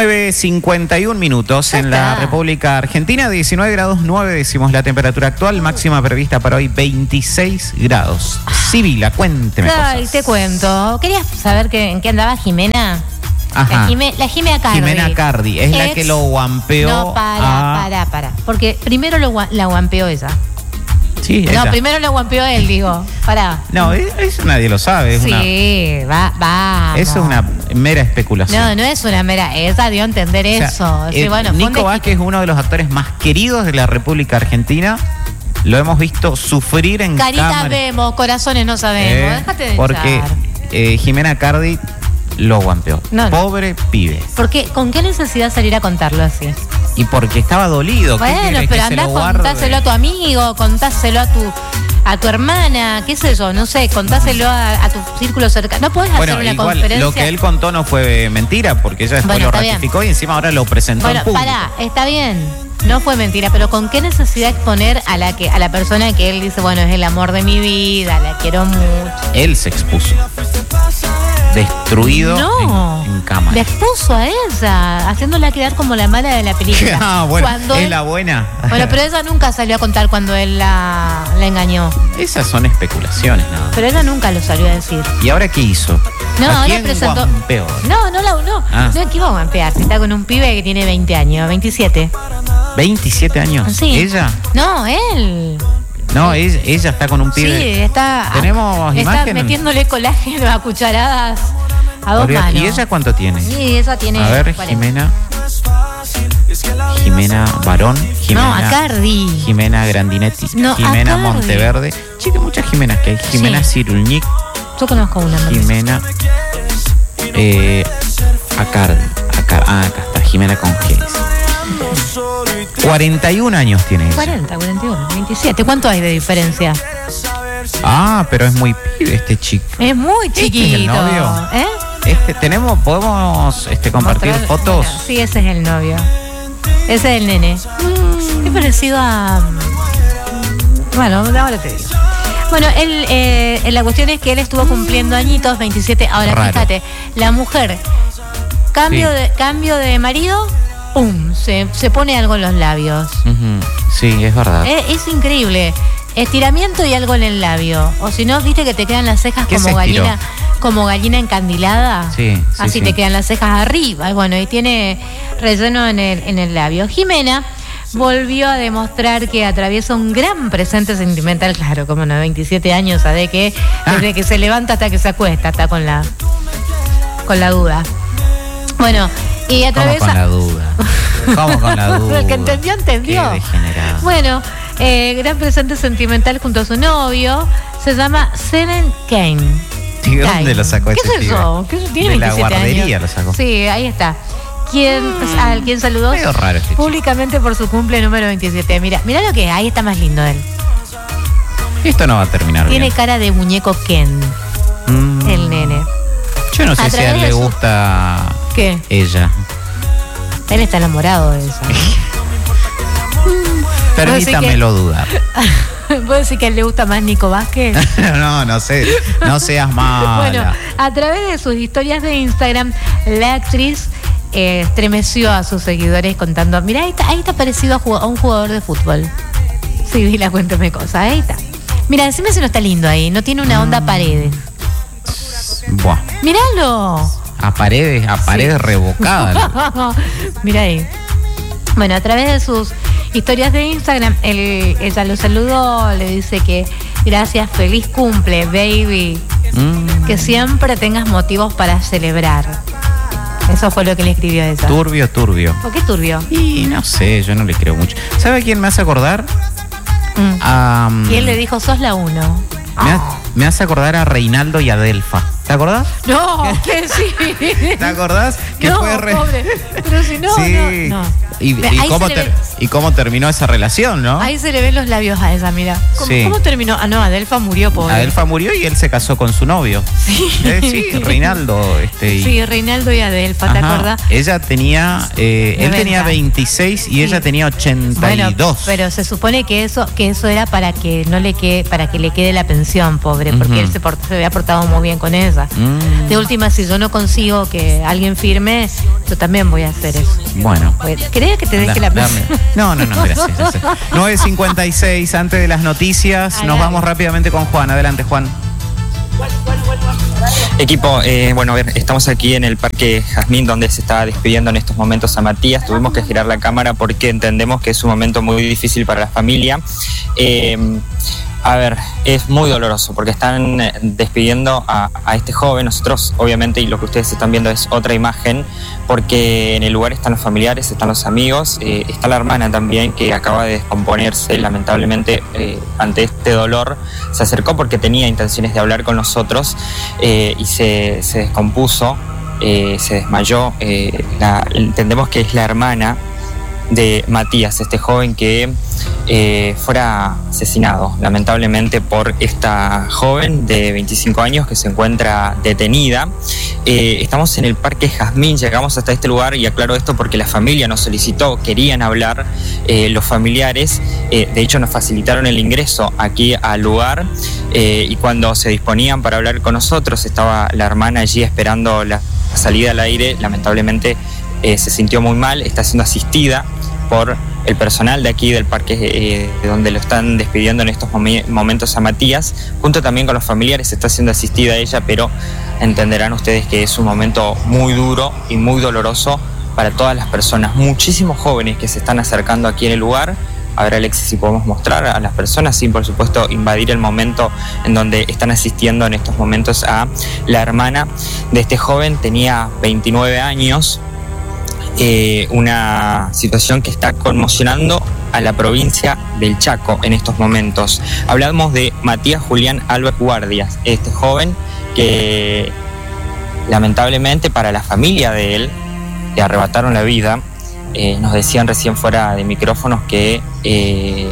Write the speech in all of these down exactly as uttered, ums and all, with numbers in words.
nueve cincuenta y un minutos en la República Argentina, diecinueve grados nueve decimos la temperatura actual, máxima prevista para hoy veintiséis grados. Sibila, cuénteme Ay, cosas. te cuento. ¿Querías saber que, en qué andaba Jimena? Ajá. La, Jime, la Jimena Cardi. Jimena Cardi, es Ex, la que lo guampeó. No, para, a... para, para. Porque primero lo, la guampeó ella. Sí, no, ella. primero lo guampeó él, digo. Pará. No, eso nadie lo sabe. Es sí, una... va, va. Eso es una mera especulación. No, no es una mera. Ella dio a entender o sea, eso. Sí, eh, bueno, Nico Vázquez es uno de los actores más queridos de la República Argentina. Lo hemos visto sufrir en Caritas cámara. vemos, corazones no sabemos. Eh, Déjate de Porque eh, Jimena Cardi lo guampeó. No, Pobre no. pibe. Porque, ¿con qué necesidad salir a contarlo así? Y porque estaba dolido. Bueno, ¿Qué pero andá, contáselo a tu amigo, contáselo a tu a tu hermana, qué sé yo, no sé, contáselo a, a tu círculo cercano. No podés bueno, hacer una igual, conferencia. Lo que él contó no fue mentira, porque ella después bueno, lo ratificó bien. Y encima ahora lo presentó bueno, en público. Bueno, pará, está bien. No fue mentira, pero ¿con qué necesidad exponer a la que a la persona que él dice, bueno, es el amor de mi vida, la quiero mucho? Él se expuso. Destruido no, en, en cámara. Le expuso a ella, haciéndola quedar como la mala de la película. Ah, bueno, cuando es él, la buena. Bueno, pero ella nunca salió a contar cuando él la, la engañó. Esas son especulaciones, ¿no? Pero ella nunca lo salió a decir. ¿Y ahora qué hizo? No, ¿A ahora quién presentó. guampeó? No, no, no, no. Ah. No, ¿qué iba a guampear? Está con un pibe que tiene veinte años, veintisiete. ¿veintisiete años? Sí. ¿Ella? No, él. No, ella, ella está con un pibe. Sí, está. Tenemos está imágenes. metiéndole colágeno a cucharadas a dos manos. ¿Y ella cuánto tiene? Sí, ella tiene. A ver, cuarenta. Jimena. Jimena Barón. Jimena, no, a Cardi. Jimena Grandinetti. No, Jimena Monteverde. Chica, muchas Jimenas que hay. Jimena sí. Cirulnik. Yo conozco una. Jimena. Eh, a Cardi. A Car ah, acá está. Jimena con G. cuarenta y un años tiene ella. cuarenta, cuarenta y uno, veintisiete. ¿Cuánto hay de diferencia? Ah, pero es muy pibe este chico. Es muy chiquito. ¿Este es el novio? ¿Eh? Este, tenemos, podemos este, compartir Mostrar, fotos. Bueno, sí, ese es el novio. Ese es el nene. Mm, qué parecido a. Bueno, ahora te digo. Bueno, él, eh, la cuestión es que él estuvo cumpliendo añitos, veintisiete. Ahora, Raro. Fíjate, la mujer, cambio, sí. de, cambio de marido. ¡Pum! Se, se pone algo en los labios. Uh-huh. Sí, es verdad. Es, es increíble. Estiramiento y algo en el labio. O si no, viste que te quedan las cejas como gallina, como gallina encandilada. Sí, sí, Así sí. te quedan las cejas arriba. Y bueno, y tiene relleno en el, en el labio. Jimena volvió a demostrar que atraviesa un gran presente sentimental. Claro, como no, veintisiete años, sabe que desde ah. que se levanta hasta que se acuesta, está con la, con la duda. Bueno. Y atraviesa... ¿Cómo con la duda? ¿Cómo con la duda? El que entendió, entendió. Qué degenerado. Bueno, eh, gran presente sentimental junto a su novio. Se llama Seren Kane. ¿Y de dónde lo sacó ¿Qué ese es eso? ¿Qué es? Tiene de veintisiete la guardería años. Lo sacó. Sí, ahí está. Quien, mm, al quien saludó raro este públicamente por su cumple número veintisiete. Mira, mira lo que es. Ahí está más lindo él. Esto no va a terminar Tiene bien. cara de muñeco Ken. Mm. El nene. Yo no sé a si a él le su... gusta ¿Qué? Ella. Él está enamorado de eso. Permítamelo dudar. ¿Puedo decir que a él le gusta más Nico Vázquez? no, no sé. No seas mala. Bueno, a través de sus historias de Instagram, la actriz eh, estremeció a sus seguidores contando, mira, ahí está, ahí está parecido a, a un jugador de fútbol. Sí, Vila, cuéntame cosas. Ahí está. Mira, encima si no está lindo ahí. No tiene una onda a paredes. Buah. Míralo. A paredes, a paredes sí. revocadas. Mira ahí. Bueno, a través de sus historias de Instagram, él, ella lo saludó, le dice que gracias, feliz cumple, baby. Mm. Que siempre tengas motivos para celebrar. Eso fue lo que le escribió ella. Turbio, turbio. ¿Por qué turbio? Y no sé, yo no le creo mucho. ¿Sabe a quién me hace acordar? Mm. Um, y él le dijo, sos la uno. Me, ha, me hace acordar a Reinaldo y a Delfa. ¿Te acordás? No, que sí. ¿Te acordás? Que no, fue re... pobre. Pero si no, sí. no, no. Y, y, cómo ter... y cómo terminó esa relación, ¿no? Ahí se le ven los labios a esa, mira. ¿Cómo, sí. ¿cómo terminó? Ah, no, Adelfa murió, pobre. Adelfa murió y él se casó con su novio. Sí. Eh, sí, Reinaldo. Este, y... Sí, Reinaldo y Adelfa, ¿te Ajá. acordás? Ella tenía, eh, él tenía veintiséis y sí. ella tenía ochenta y dos. Bueno, pero se supone que eso, que eso era para que no le quede, para que le quede la pensión, pobre, porque uh-huh. él se, port- se había portado muy bien con ella. Mm. De última, si yo no consigo que alguien firme, Yo también voy a hacer eso. Bueno. ¿Querés que te deje Da, la dame. No, no, no, gracias. gracias. nueve cincuenta y seis, antes de las noticias, Ay, nos ay. vamos rápidamente con Juan. Adelante, Juan. Equipo, eh, bueno, a ver, estamos aquí en el Parque Jazmín, donde se está despidiendo en estos momentos a Matías. Tuvimos que girar la cámara porque entendemos que es un momento muy difícil para la familia. Eh, a ver, es muy doloroso porque están despidiendo a, a este joven. Nosotros, obviamente, y lo que ustedes están viendo es otra imagen, porque en el lugar están los familiares, están los amigos, eh, está la hermana también, que acaba de descomponerse, lamentablemente, eh, ante este dolor. Se acercó porque tenía intenciones de hablar con nosotros eh, y se, se descompuso, eh, se desmayó. Eh, la, entendemos que es la hermana de Matías, este joven que eh, fuera asesinado lamentablemente por esta joven de veinticinco años que se encuentra detenida. Eh, estamos en el Parque Jazmín, llegamos hasta este lugar y aclaro esto porque la familia nos solicitó, querían hablar, eh, los familiares, eh, de hecho nos facilitaron el ingreso aquí al lugar eh, y cuando se disponían para hablar con nosotros estaba la hermana allí esperando la salida al aire. Lamentablemente eh, se sintió muy mal, está siendo asistida por el personal de aquí del parque, eh, donde lo están despidiendo en estos mom- momentos a Matías, junto también con los familiares. Está siendo asistida ella, pero entenderán ustedes que es un momento muy duro y muy doloroso para todas las personas. Muchísimos jóvenes que se están acercando aquí en el lugar. A ver, Alexis, si podemos mostrar a las personas, sin por supuesto invadir el momento en donde están asistiendo en estos momentos a la hermana de este joven. Tenía veintinueve años. Eh, una situación que está conmocionando a la provincia del Chaco en estos momentos. Hablamos de Matías Julián Albert Guardias, este joven que lamentablemente para la familia de él le arrebataron la vida. Eh, nos decían recién fuera de micrófonos que eh,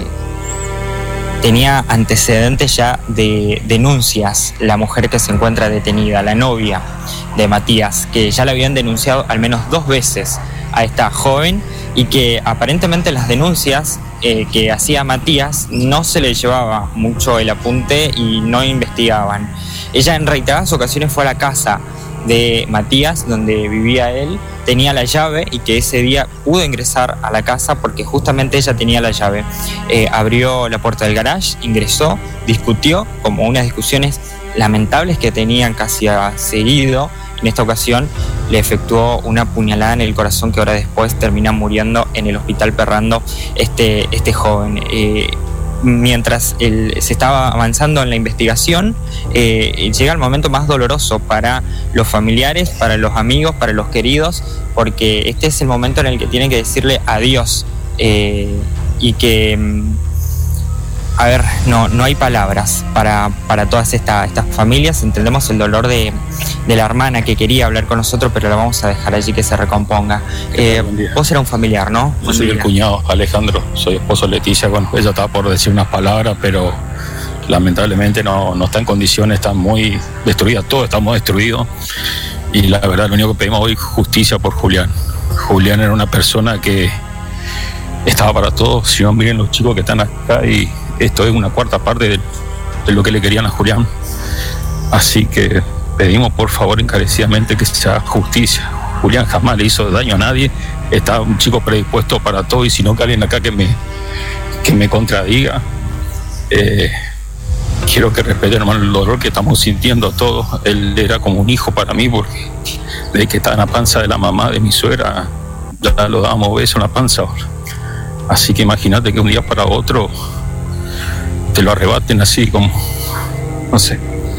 tenía antecedentes ya de denuncias, la mujer que se encuentra detenida, la novia de Matías, que ya la habían denunciado al menos dos veces a esta joven y que aparentemente las denuncias eh, que hacía Matías no se le llevaba mucho el apunte y no investigaban. Ella en reiteradas ocasiones fue a la casa de Matías, donde vivía él, tenía la llave y que ese día pudo ingresar a la casa porque justamente ella tenía la llave. Eh, abrió la puerta del garage, ingresó, discutió, como unas discusiones lamentables que tenían casi a seguido. En esta ocasión le efectuó una puñalada en el corazón que horas después termina muriendo en el hospital Perrando este, este joven. Eh, mientras el, se estaba avanzando en la investigación, eh, llega el momento más doloroso para los familiares, para los amigos, para los queridos, porque este es el momento en el que tienen que decirle adiós eh, y que... A ver, no, no hay palabras para, para todas esta, estas familias. Entendemos el dolor de, de la hermana que quería hablar con nosotros, pero la vamos a dejar allí que se recomponga. Eh, vos eras un familiar, ¿no? Yo soy el cuñado, Alejandro, soy esposo de Leticia. Bueno, ella estaba por decir unas palabras, pero lamentablemente no, no está en condiciones, está muy destruida, todos estamos destruidos. Y la verdad, lo único que pedimos hoy es justicia por Julián. Julián era una persona que estaba para todos. Si no, miren los chicos que están acá y esto es una cuarta parte de, de lo que le querían a Julián. Así que pedimos por favor encarecidamente que se haga justicia. Julián jamás le hizo daño a nadie, estaba un chico predispuesto para todo y si no que alguien acá que me, que me contradiga. Eh, quiero que respeten, hermano, el dolor que estamos sintiendo todos. Él era como un hijo para mí porque desde que estaba en la panza de la mamá de mi suegra ya lo dábamos besos en la panza. Así que imagínate que un día para otro te lo arrebaten así como, no sé.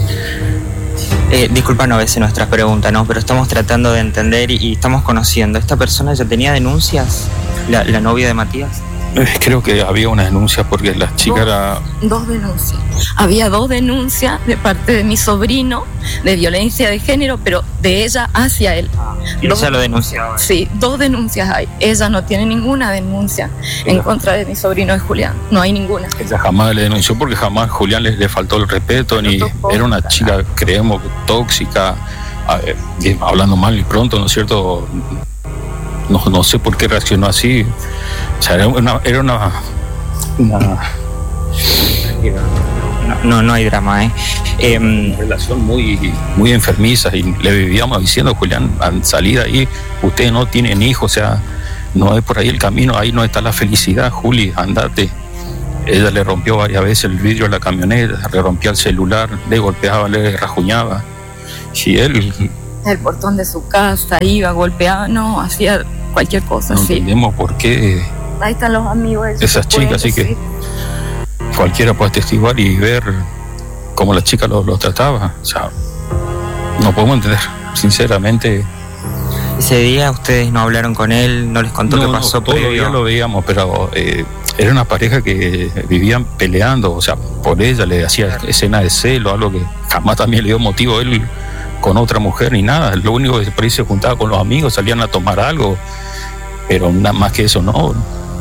Eh, disculpan a veces nuestras preguntas, ¿no? Pero estamos tratando de entender y, y estamos conociendo. ¿Esta persona ya tenía denuncias? ¿La, la novia de Matías? Creo que había una denuncia porque la chica dos, era... Dos denuncias. Había dos denuncias de parte de mi sobrino de violencia de género, pero de ella hacia él. ¿Y dos, ella lo denunciaba? Sí, dos denuncias hay. Ella no tiene ninguna denuncia en contra de mi sobrino de Julián. No hay ninguna. Ella jamás le denunció porque jamás Julián le, le faltó el respeto, ni era una chica, creemos, tóxica, ver, hablando mal y pronto, ¿no es cierto? No, no sé por qué reaccionó así. O sea, era una, era una, una, No, no, no hay drama, ¿eh? eh Una relación muy, muy enfermiza y le vivíamos diciendo, Julián, al salir ahí, ustedes no tienen hijos, o sea, no es por ahí el camino, ahí no está la felicidad, Juli, andate. Ella le rompió varias veces el vidrio de la camioneta, le rompía el celular, le golpeaba, le rajuñaba. Y él... El portón de su casa, iba, golpeaba, no, hacía cualquier cosa, no sí. No entendemos por qué... Ahí están los amigos de esas chicas, así que cualquiera puede atestiguar y ver cómo la chica los lo trataba. O sea, no podemos entender, sinceramente. Ese día ustedes no hablaron con él, no les contó no, qué pasó. No, todos los días lo veíamos, pero eh, era una pareja que vivían peleando, o sea, por ella le hacía escena de celo, algo que jamás también le dio motivo a él con otra mujer ni nada. Lo único que por ahí se juntaba con los amigos, salían a tomar algo, pero nada más que eso no.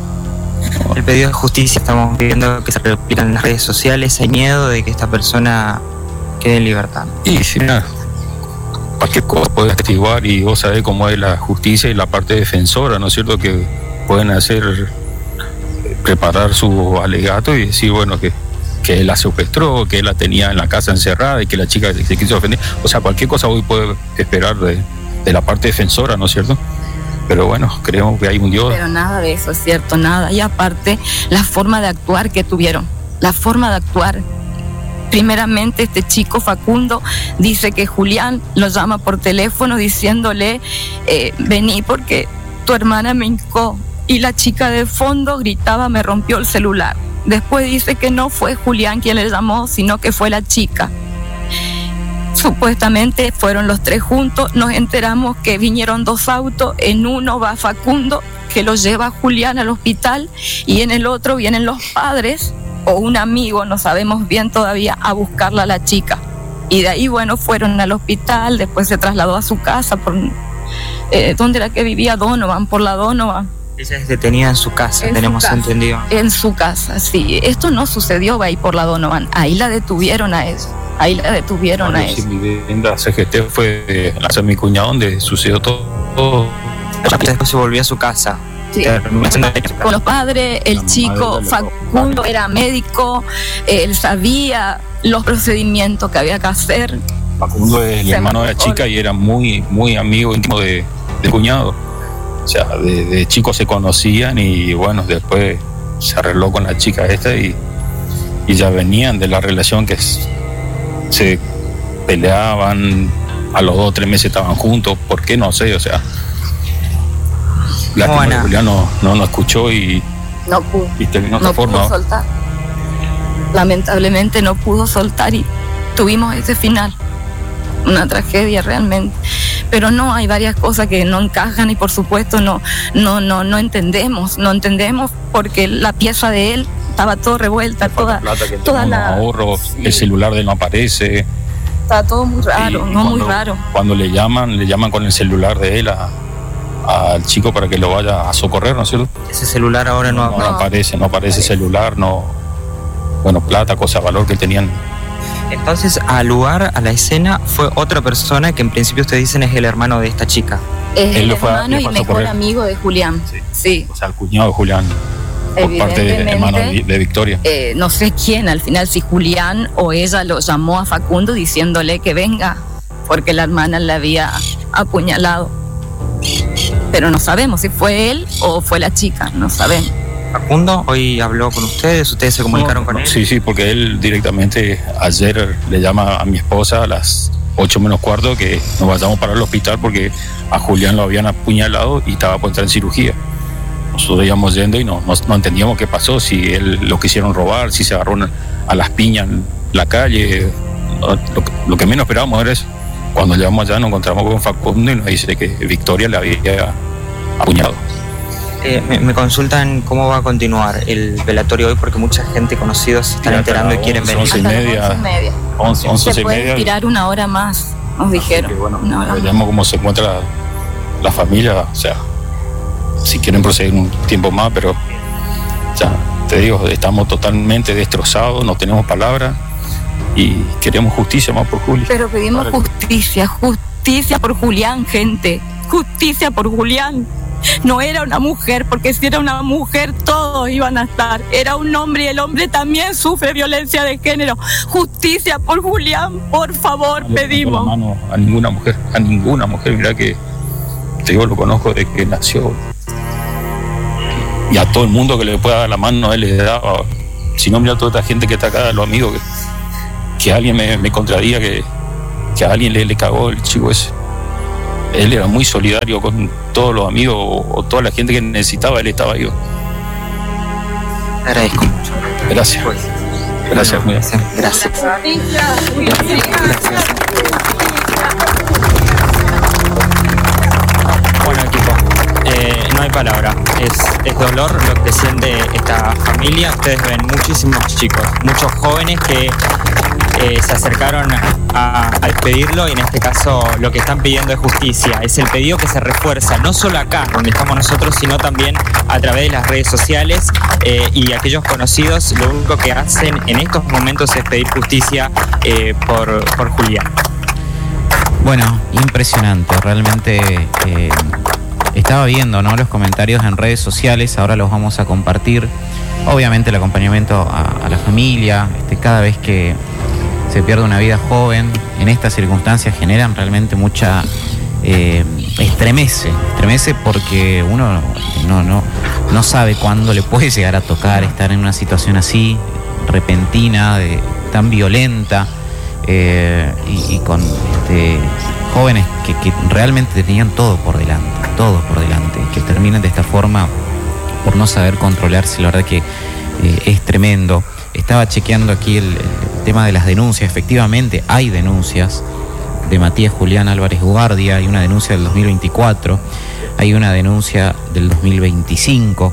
El pedido de justicia, estamos viendo que se replican en las redes sociales. Hay miedo de que esta persona quede en libertad. Y si nada, cualquier cosa puede atestiguar y vos sabés cómo es la justicia y la parte defensora, ¿no es cierto? Que pueden hacer, preparar su alegato y decir, bueno, que, que él la secuestró, que él la tenía en la casa encerrada y que la chica se quiso ofender. O sea, cualquier cosa hoy puede esperar de, de la parte defensora, ¿no es cierto? Pero bueno, creemos que hay un Dios. Pero nada de eso es cierto, nada. Y aparte, la forma de actuar que tuvieron, la forma de actuar. Primeramente, este chico Facundo dice que Julián lo llama por teléfono diciéndole, eh, vení porque tu hermana me hincó. Y la chica de fondo gritaba, me rompió el celular. Después dice que no fue Julián quien le llamó, sino que fue la chica. Supuestamente fueron los tres juntos, nos enteramos que vinieron dos autos, en uno va Facundo, que lo lleva a Julián al hospital, y en el otro vienen los padres o un amigo, no sabemos bien todavía, a buscarla a la chica. Y de ahí, bueno, fueron al hospital, después se trasladó a su casa, por eh, ¿dónde era que vivía? Donovan, por la Donovan. Ella es detenida en su casa, en tenemos su casa, entendido. En su casa, sí. Esto no sucedió ahí por la Donovan, ahí la detuvieron a ella. Ahí la detuvieron a ella. Mi vivienda C G T fue la casa de mi cuñado donde sucedió todo. Después se volvió a su casa. Sí. Con los padres, el chico Facundo era médico, él sabía los procedimientos que había que hacer. Facundo es el hermano de la chica y era muy, muy amigo íntimo de, de cuñado. O sea, de, de chicos se conocían y bueno, después se arregló con la chica esta y, y ya venían de la relación que es, se peleaban, a los dos o tres meses estaban juntos, ¿por qué? No sé, o sea, lástima que Julián no, no, no escuchó y no pudo, y terminó de no esta forma. Pudo soltar. Lamentablemente no pudo soltar y tuvimos ese final, una tragedia realmente. Pero no, hay varias cosas que no encajan y por supuesto no, no, no, no entendemos, no entendemos porque la pieza de él estaba todo revuelta, toda, plata que toda la ahorros, sí. El celular de él no aparece. Está todo muy raro, no cuando, muy raro. Cuando le llaman, le llaman con el celular de él a, al chico para que lo vaya a socorrer, ¿no es cierto? Ese celular ahora no, no, no aparece, no aparece celular, no, bueno, plata, cosa de valor que tenían. Entonces, al lugar, a la escena, fue otra persona que en principio ustedes dicen es el hermano de esta chica. Es él el fue, hermano y mejor amigo de Julián. Sí. sí. O sea, el cuñado de Julián. Por parte del hermano de, de Victoria. Eh, no sé quién, al final, si Julián o ella lo llamó a Facundo diciéndole que venga, porque la hermana le había apuñalado. Pero no sabemos si fue él o fue la chica, no sabemos. Facundo hoy habló con ustedes, ustedes se comunicaron no, con no, él. Sí, sí, porque él directamente ayer le llama a mi esposa a las ocho menos cuarto que nos vayamos para el hospital porque a Julián lo habían apuñalado y estaba por entrar en cirugía. Nosotros íbamos yendo y no, no, no entendíamos qué pasó, si él lo quisieron robar, si se agarró a las piñas en la calle. Lo, lo que menos esperábamos era eso. Cuando llegamos allá nos encontramos con Facundo y nos dice que Victoria le había apuñalado. Eh, me, me consultan cómo va a continuar el velatorio hoy porque mucha gente conocida se están enterando y quieren venir. once y media. once y media. once, once se y puede media. tirar una hora más, nos dijeron. Bueno, no, veremos cómo se encuentra la, la familia, o sea, si quieren proseguir un tiempo más, pero ya te digo, estamos totalmente destrozados, no tenemos palabras y queremos justicia más por Juli. Pero pedimos justicia, justicia por Julián, gente, justicia por Julián. No era una mujer, porque si era una mujer todos iban a estar. Era un hombre y el hombre también sufre violencia de género. Justicia por Julián, por favor, no pedimos. No le mano a ninguna mujer, a ninguna mujer. Mirá que yo lo conozco desde que nació. Y a todo el mundo que le pueda dar la mano, él le daba. Si no, mira toda esta gente que está acá, los amigos, que, que alguien me, me contradiga, que, que a alguien le, le cagó el chico ese. Él era muy solidario con todos los amigos o, o toda la gente que necesitaba, él estaba ahí. Agradezco mucho. Gracias. Gracias, muy bien. Gracias. Gracias. Bueno, equipo, eh, no hay palabra. Es, es dolor lo que siente esta familia. Ustedes ven muchísimos chicos, muchos jóvenes que Eh, se acercaron a, a pedirlo, y en este caso lo que están pidiendo es justicia. Es el pedido que se refuerza no solo acá donde estamos nosotros, sino también a través de las redes sociales, eh, y aquellos conocidos lo único que hacen en estos momentos es pedir justicia eh, por, por Julián. Bueno, impresionante, realmente eh, estaba viendo, ¿no?, los comentarios en redes sociales, ahora los vamos a compartir. Obviamente el acompañamiento a, a la familia, este, cada vez que se pierde una vida joven, en estas circunstancias generan realmente mucha... Eh, estremece, estremece porque uno no, no, no sabe cuándo le puede llegar a tocar estar en una situación así, repentina, de, tan violenta, eh, y, y con este, jóvenes que, que realmente tenían todo por delante, todo por delante, que terminen de esta forma por no saber controlarse. La verdad que eh, es tremendo. Estaba chequeando aquí el, el tema de las denuncias. Efectivamente hay denuncias de Matías Julián Álvarez Guardia, hay una denuncia del dos mil veinticuatro, hay una denuncia del dos mil veinticinco,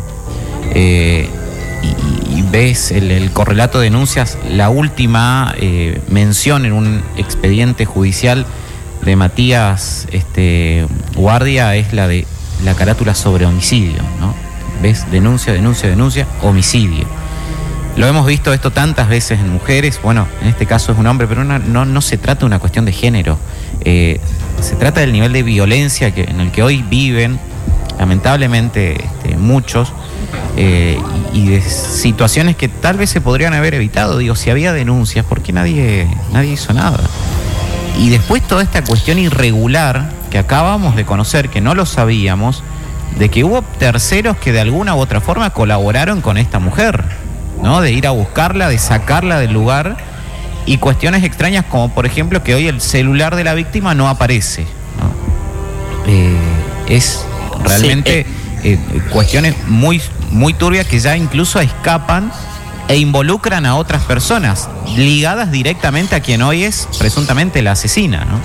eh, y, y ves el, el correlato de denuncias. La última eh, mención en un expediente judicial de Matías este, Guardia es la de la carátula sobre homicidio, ¿no? ¿Ves? Denuncia, denuncia, denuncia, homicidio. Lo hemos visto esto tantas veces en mujeres. Bueno, en este caso es un hombre, pero no, no, no se trata de una cuestión de género. Eh, se trata del nivel de violencia que, en el que hoy viven, lamentablemente, este, muchos, eh, y, y de situaciones que tal vez se podrían haber evitado. Digo, si había denuncias, ¿por qué nadie, nadie hizo nada? Y después toda esta cuestión irregular que acabamos de conocer, que no lo sabíamos, de que hubo terceros que de alguna u otra forma colaboraron con esta mujer, ¿no? De ir a buscarla, de sacarla del lugar, y cuestiones extrañas como por ejemplo que hoy el celular de la víctima no aparece, ¿no? Eh, es realmente sí, eh. Eh, cuestiones muy, muy turbias que ya incluso escapan e involucran a otras personas ligadas directamente a quien hoy es presuntamente la asesina, ¿no?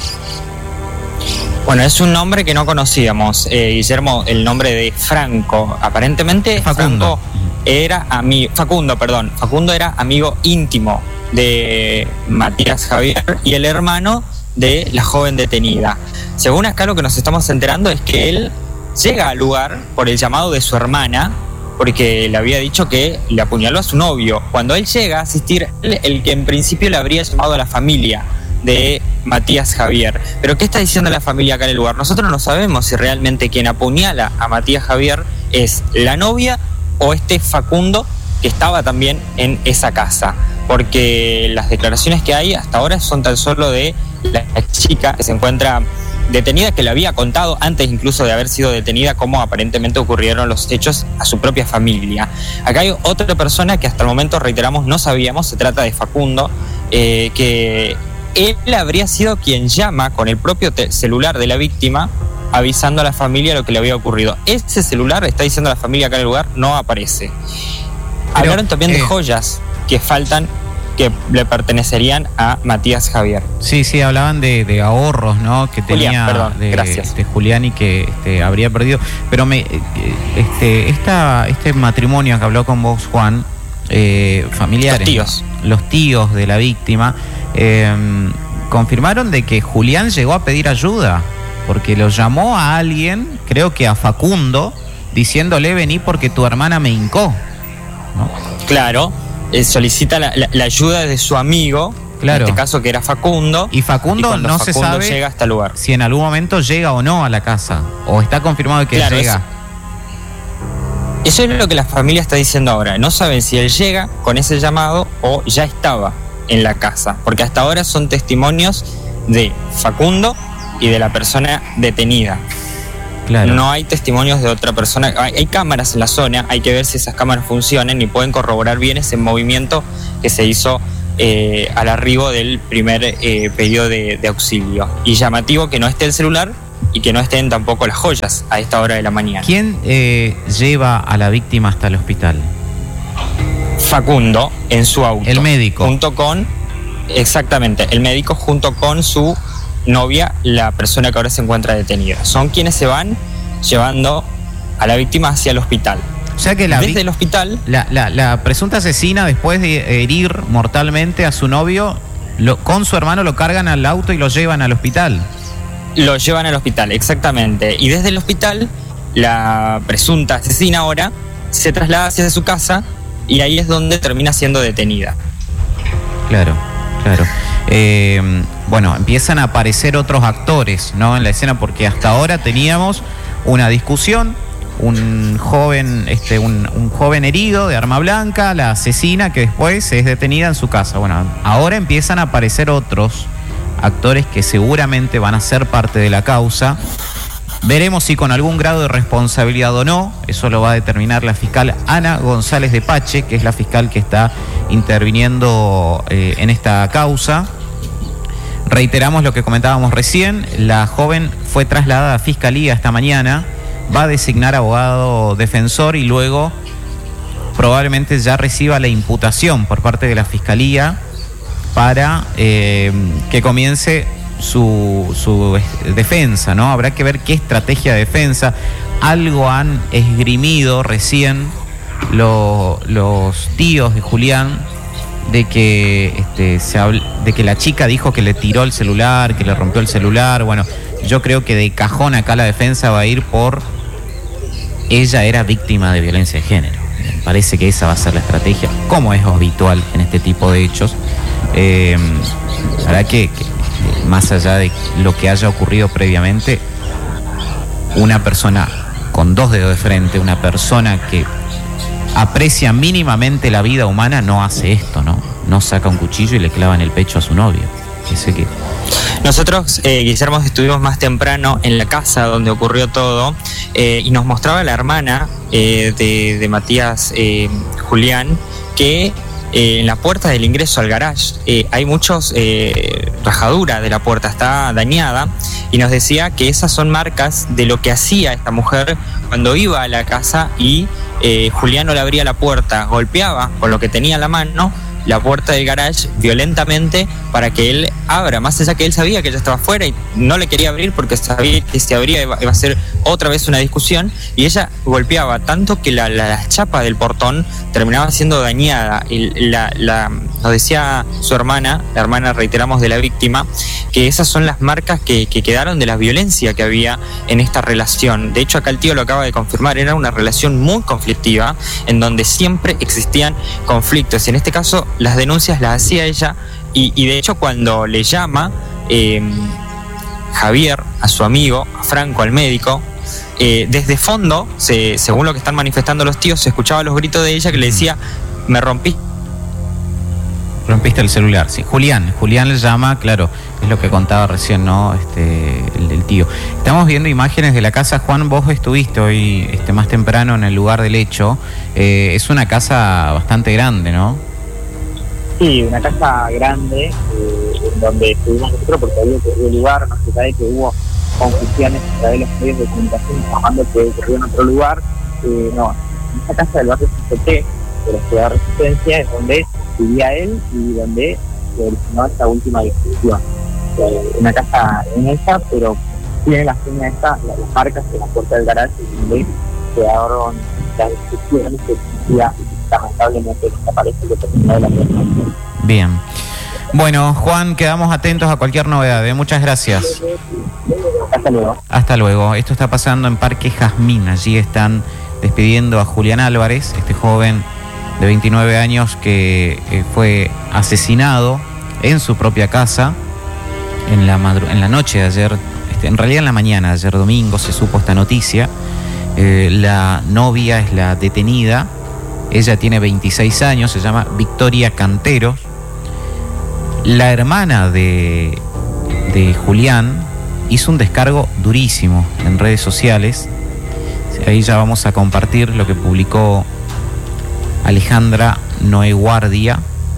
Bueno, es un nombre que no conocíamos, eh, Guillermo, el nombre de Franco. Aparentemente Facundo. Franco era amigo, Facundo, perdón, Facundo era amigo íntimo de Matías Javier y el hermano de la joven detenida. Según acá lo que nos estamos enterando es que él llega al lugar por el llamado de su hermana, porque le había dicho que le apuñaló a su novio. Cuando él llega a asistir, él, el que en principio le habría llamado a la familia de Matías Javier. Pero ¿qué está diciendo la familia acá en el lugar? Nosotros no sabemos si realmente quien apuñala a Matías Javier es la novia o este Facundo que estaba también en esa casa, porque las declaraciones que hay hasta ahora son tan solo de la chica que se encuentra detenida, que le había contado antes incluso de haber sido detenida cómo aparentemente ocurrieron los hechos a su propia familia. Acá hay otra persona que hasta el momento, reiteramos, no sabíamos. Se trata de Facundo, eh, que él habría sido quien llama con el propio celular de la víctima avisando a la familia lo que le había ocurrido. Ese celular, está diciendo la familia acá en el lugar, no aparece. Pero, hablaron también eh, de joyas que faltan, que le pertenecerían a Matías Javier. Sí, sí, hablaban de, de ahorros, ¿no? Que tenía Julián, perdón, de, gracias. de Julián y que este, habría perdido. Pero me, este, esta, este matrimonio que habló con vos, Juan, eh, familiares, los tíos, ¿no? Los tíos de la víctima, eh, confirmaron de que Julián llegó a pedir ayuda, porque lo llamó a alguien, creo que a Facundo, diciéndole: vení porque tu hermana me hincó, ¿no? Claro. Eh, solicita la, la, la ayuda de su amigo, claro, en este caso que era Facundo. Y Facundo, y no Facundo se sabe llega hasta el lugar, si en algún momento llega o no a la casa, o está confirmado que claro, llega. Eso, Eso es lo que la familia está diciendo ahora. No saben si él llega con ese llamado o ya estaba en la casa, porque hasta ahora son testimonios de Facundo y de la persona detenida. Claro. No hay testimonios de otra persona. Hay, hay cámaras en la zona, hay que ver si esas cámaras funcionan y pueden corroborar bien ese movimiento que se hizo eh, al arribo del primer eh, pedido de, de auxilio. Y llamativo que no esté el celular y que no estén tampoco las joyas a esta hora de la mañana. ¿Quién eh, lleva a la víctima hasta el hospital? Facundo en su auto. El médico. Junto con, exactamente, el médico junto con su novia, la persona que ahora se encuentra detenida. Son quienes se van llevando a la víctima hacia el hospital. O sea que la Desde el hospital... La, la, la presunta asesina, después de herir mortalmente a su novio, lo, con su hermano lo cargan al auto y lo llevan al hospital. Lo llevan al hospital, exactamente. Y desde el hospital, la presunta asesina ahora se traslada hacia su casa y ahí es donde termina siendo detenida. Claro, claro. Eh, bueno, empiezan a aparecer otros actores, ¿no?, en la escena, porque hasta ahora teníamos una discusión, un joven, este, un, un joven herido de arma blanca, la asesina que después es detenida en su casa. Bueno, ahora empiezan a aparecer otros actores que seguramente van a ser parte de la causa. Veremos si con algún grado de responsabilidad o no, eso lo va a determinar la fiscal Ana González de Pache, que es la fiscal que está interviniendo eh, en esta causa. Reiteramos lo que comentábamos recién, la joven fue trasladada a Fiscalía esta mañana, va a designar abogado defensor y luego probablemente ya reciba la imputación por parte de la Fiscalía para eh, que comience Su, su defensa, ¿no? Habrá que ver qué estrategia de defensa. Algo han esgrimido recién lo, los tíos de Julián de que este, se habl, de que la chica dijo que le tiró el celular, que le rompió el celular. Bueno, yo creo que de cajón acá la defensa va a ir por ella era víctima de violencia de género. Me parece que esa va a ser la estrategia, como es habitual en este tipo de hechos. Eh, la verdad que, que más allá de lo que haya ocurrido previamente, una persona con dos dedos de frente, una persona que aprecia mínimamente la vida humana, no hace esto, ¿no? No saca un cuchillo y le clava en el pecho a su novio. Ese que... Nosotros, eh, Guillermo, estuvimos más temprano en la casa donde ocurrió todo eh, y nos mostraba la hermana eh, de, de Matías eh, Julián que Eh, en la puerta del ingreso al garage eh, hay muchos eh, rajaduras de la puerta, está dañada, y nos decía que esas son marcas de lo que hacía esta mujer cuando iba a la casa y eh, Julián no le abría la puerta, golpeaba con lo que tenía en la mano la puerta del garage violentamente para que él abra, más allá que él sabía que ella estaba afuera y no le quería abrir porque sabía que si abría iba, iba a ser otra vez una discusión, y ella golpeaba tanto que la, la, la chapa del portón terminaba siendo dañada. Y la, la, nos decía su hermana, la hermana, reiteramos, de la víctima, que esas son las marcas que, que quedaron de la violencia que había en esta relación. De hecho, acá el tío lo acaba de confirmar, era una relación muy conflictiva en donde siempre existían conflictos, y en este caso las denuncias las hacía ella, y, y de hecho cuando le llama eh, Javier a su amigo, a Franco, al médico, eh, desde fondo, se, según lo que están manifestando los tíos, se escuchaba los gritos de ella que le decía: me rompí. Rompiste el celular, sí. Julián, Julián le llama, claro, es lo que contaba recién, ¿no? Este, el, el tío. Estamos viendo imágenes de la casa. Juan, vos estuviste hoy este, más temprano en el lugar del hecho. Eh, es una casa bastante grande, ¿no? Sí, una casa grande, eh, en donde estuvimos nosotros porque había ocurrido el lugar, no se sabe que hubo confusiones a través de los medios de comunicación informando que ocurrió en otro lugar. Eh, no, en esta casa del barrio C C T, de la ciudad de Resistencia, es donde vivía él y donde se originó esta última discusión. Eh, una casa inmensa, pero tiene la seña esta, las, las marcas de la puerta del garaje, donde quedaron las discusiones que existía. Lamentablemente desaparece que terminó de la persona. Bien. Bueno, Juan, quedamos atentos a cualquier novedad, ¿eh? Muchas gracias. Hasta luego. Hasta luego. Esto está pasando en Parque Jazmín. Allí están despidiendo a Julián Álvarez, este joven de veintinueve años que eh, fue asesinado en su propia casa en la, madru- en la noche de ayer, este, en realidad en la mañana de ayer domingo se supo esta noticia. Eh, la novia es la detenida. Ella tiene veintiséis años, se llama Victoria Canteros. La hermana de, de Julián hizo un descargo durísimo en redes sociales. Ahí ya vamos a compartir lo que publicó Alejandra Noé Guardia.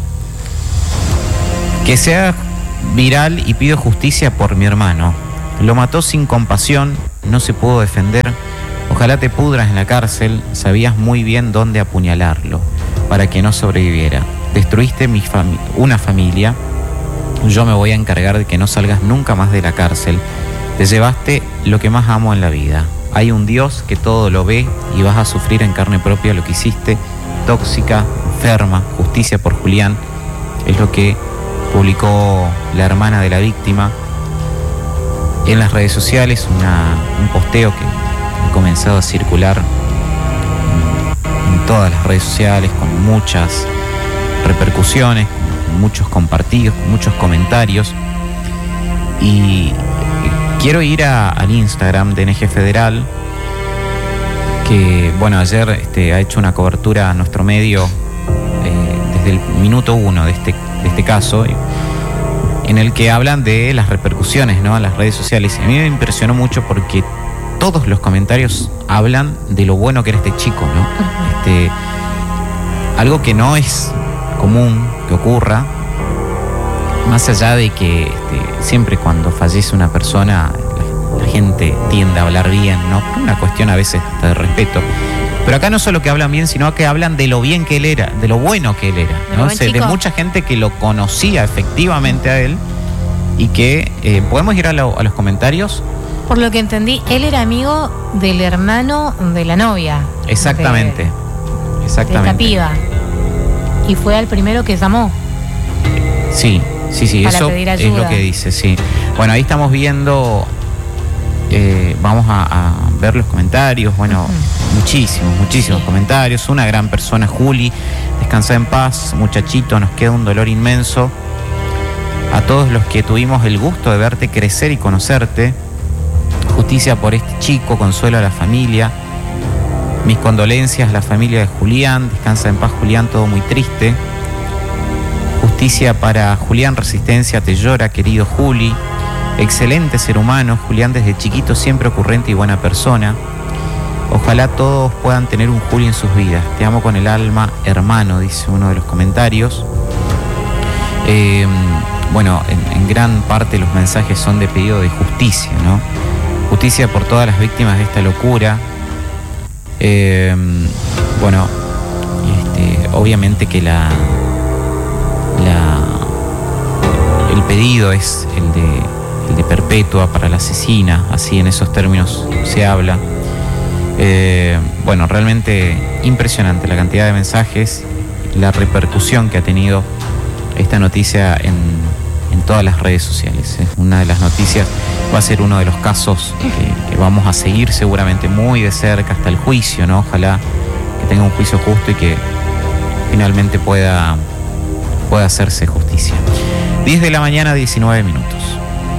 Que sea viral y pido justicia por mi hermano. Lo mató sin compasión, no se pudo defender. Ojalá te pudras en la cárcel, sabías muy bien dónde apuñalarlo para que no sobreviviera. Destruiste mi fami- una familia, yo me voy a encargar de que no salgas nunca más de la cárcel. Te llevaste lo que más amo en la vida. Hay un Dios que todo lo ve y vas a sufrir en carne propia lo que hiciste. Tóxica, enferma, justicia por Julián. Es lo que publicó la hermana de la víctima en las redes sociales, una, un posteo que ha comenzado a circular en, en todas las redes sociales con muchas repercusiones, con muchos compartidos, con muchos comentarios. Y quiero ir a, al Instagram de N G Federal, que bueno, ayer este, ha hecho una cobertura a nuestro medio eh, desde el minuto uno de este, de este caso, en el que hablan de las repercusiones, ¿no?, en las redes sociales. A mí me impresionó mucho porque todos los comentarios hablan de lo bueno que era este chico, ¿no? Este, algo que no es común que ocurra, más allá de que este, siempre cuando fallece una persona la, la gente tiende a hablar bien, ¿no? Por una cuestión a veces hasta de respeto. Pero acá no solo que hablan bien, sino que hablan de lo bien que él era, de lo bueno que él era, ¿no? O sea, de mucha gente que lo conocía efectivamente a él y que eh, podemos ir a, lo, a los comentarios. Por lo que entendí, él era amigo del hermano de la novia. Exactamente, de, exactamente. De esta piba. Y fue al primero que llamó. Sí, sí, sí, para eso pedir es ayuda. lo que dice, sí. Bueno, ahí estamos viendo, eh, vamos a, a ver los comentarios, bueno, uh-huh. muchísimos, muchísimos sí. comentarios. Una gran persona, Juli, descansa en paz, muchachito, nos queda un dolor inmenso. A todos los que tuvimos el gusto de verte crecer y conocerte, justicia por este chico, consuelo a la familia. Mis condolencias a la familia de Julián, descansa en paz Julián, todo muy triste. Justicia para Julián, resistencia te llora, querido Juli. Excelente ser humano, Julián desde chiquito siempre ocurrente y buena persona. Ojalá todos puedan tener un Juli en sus vidas. Te amo con el alma, hermano, dice uno de los comentarios. Eh, bueno, en, en gran parte los mensajes son de pedido de justicia, ¿no? Justicia por todas las víctimas de esta locura. Eh, bueno, este, obviamente que la, la el pedido es el de, el de perpetua para la asesina, así en esos términos se habla. Eh, bueno, realmente impresionante la cantidad de mensajes, la repercusión que ha tenido esta noticia en, en todas las redes sociales. Es una de las noticias, va a ser uno de los casos que, que vamos a seguir seguramente muy de cerca hasta el juicio, ¿no? Ojalá que tenga un juicio justo y que finalmente pueda, pueda hacerse justicia. diez de la mañana, diecinueve minutos.